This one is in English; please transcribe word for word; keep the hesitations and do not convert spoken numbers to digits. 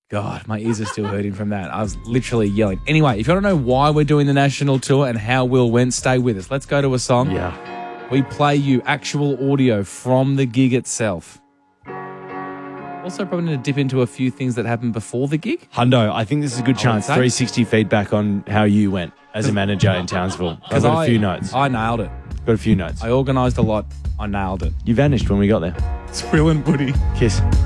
God, my ears are still hurting from that. I was literally yelling. Anyway, if you want to know why we're doing the national tour and how Will went, stay with us. Let's go to a song. Yeah. We play you actual audio from the gig itself. Also, probably going to dip into a few things that happened before the gig. Hundo, I think this is a good chance. three sixty feedback on how you went as a manager in Townsville. I've got I, a few notes. I nailed it. Got a few notes. I organised a lot. I nailed it. You vanished when we got there. It's Will and Woody. Kiss.